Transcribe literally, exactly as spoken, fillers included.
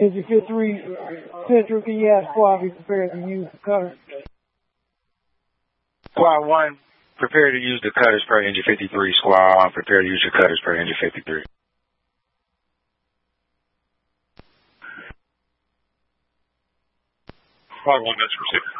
Engine fifty-three Central, can you ask Squad be prepared to use the cutter? Squad one, prepare to use the cutters per Engine fifty-three. Squad one, prepare to use your cutters per Engine fifty-three. Squad one, that's received.